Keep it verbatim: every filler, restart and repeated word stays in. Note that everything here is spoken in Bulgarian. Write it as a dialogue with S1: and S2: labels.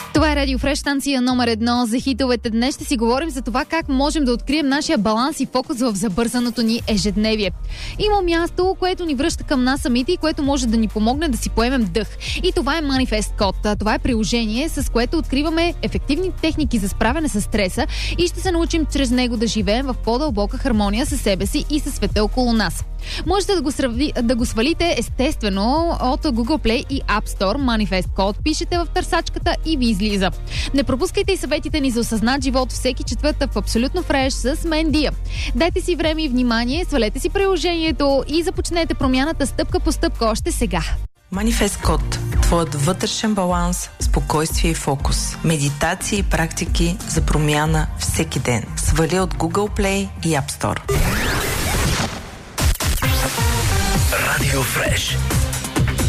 S1: Това е Радио Фреш, станция номер едно за хитовете. Днес ще си говорим за това как можем да открием нашия баланс и фокус в забързаното ни ежедневие. Има място, което ни връща към нас самите и което може да ни помогне да си поемем дъх. И това е Manifest Code. Това е приложение, с което откриваме ефективни техники за справяне с стреса и ще се научим чрез него да живеем в по-дълбока хармония със себе си и със света около нас. Можете да го, сравни, да го свалите естествено от Google Play и App Store. Manifest Code пишете в търсачката и ви излиза. Не пропускайте и съветите ни за осъзнат живот всеки четвъртък в Абсолютно Фреш с мен Дия. Дайте си време и внимание, свалете си приложението и започнете промяната стъпка по стъпка още сега.
S2: Manifest Code. Твоят вътрешен баланс, спокойствие и фокус. Медитации и практики за промяна всеки ден. Свали от Google Play и App Store.
S3: Радио Фреш.